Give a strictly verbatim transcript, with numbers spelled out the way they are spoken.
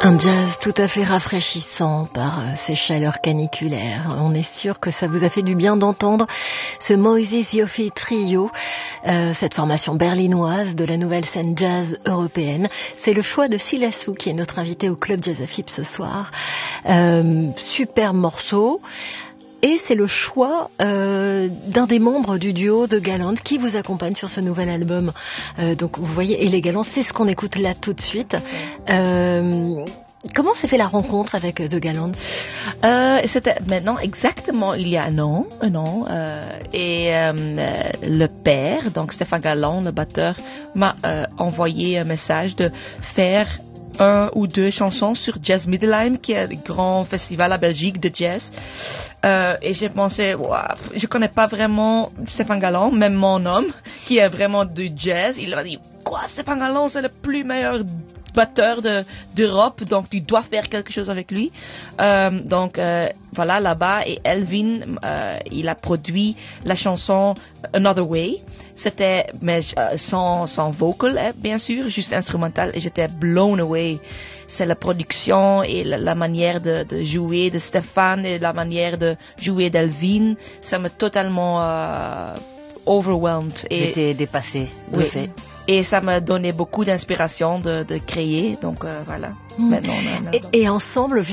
Un jazz tout à fait rafraîchissant par euh, ces chaleurs caniculaires. On est sûr que ça vous a fait du bien d'entendre ce Moïse Yofi Trio, euh, cette formation berlinoise de la nouvelle scène jazz européenne. C'est le choix de Silassou qui est notre invité au Club Jazz Afib ce soir. Euh, super morceau. Et c'est le choix euh, d'un des membres du duo de Galant qui vous accompagne sur ce nouvel album. Euh, donc vous voyez, et les Galants, c'est ce qu'on écoute là tout de suite. Euh, comment s'est fait la rencontre avec The Galants? euh, C'était maintenant exactement il y a un an, un an. Euh, et euh, le père, donc Stéphane Galant, le batteur, m'a euh, envoyé un message de faire un ou deux chansons sur Jazz Middelheim, qui est un grand festival à Belgique de jazz. Euh, et j'ai pensé, wow, je connais pas vraiment Stéphane Galant, même mon homme, qui est vraiment du jazz. Il m'a dit, quoi, Stéphane Galant, c'est le plus meilleur batteur de, d'Europe, donc tu dois faire quelque chose avec lui. Euh, donc euh, voilà, là-bas, et Elvin, euh, il a produit la chanson Another Way. C'était mais euh, sans sans vocal, hein, bien sûr, juste instrumental, et j'étais blown away. C'est la production et la, la manière de, de jouer de Stéphane et la manière de jouer d'Elvin, ça m'a totalement euh, overwhelmed. J'étais dépassée, de oui. fait. Et ça m'a donné beaucoup d'inspiration de, de créer, donc euh, voilà. Mmh. Maintenant, on a un album. Et, et ensemble,